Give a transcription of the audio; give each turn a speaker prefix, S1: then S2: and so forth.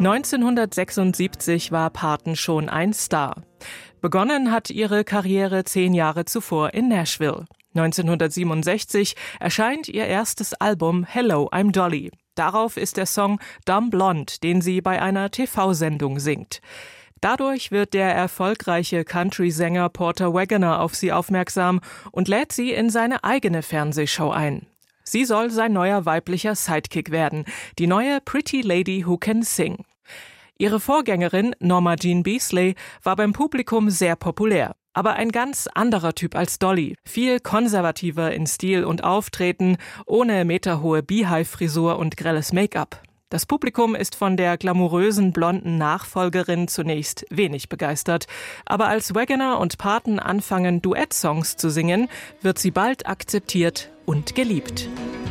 S1: 1976 war Parton schon ein Star. Begonnen hat ihre Karriere 10 Jahre zuvor in Nashville. 1967 erscheint ihr erstes Album Hello, I'm Dolly. Darauf ist der Song Dumb Blonde, den sie bei einer TV-Sendung singt. Dadurch wird der erfolgreiche Country-Sänger Porter Wagoner auf sie aufmerksam und lädt sie in seine eigene Fernsehshow ein. Sie soll sein neuer weiblicher Sidekick werden, die neue Pretty Lady Who Can Sing. Ihre Vorgängerin Norma Jean Beasley war beim Publikum sehr populär, aber ein ganz anderer Typ als Dolly, viel konservativer in Stil und Auftreten, ohne meterhohe Beehive-Frisur und grelles Make-up. Das Publikum ist von der glamourösen blonden Nachfolgerin zunächst wenig begeistert, aber als Wagoner und Parton anfangen, Duettsongs zu singen, wird sie bald akzeptiert und geliebt.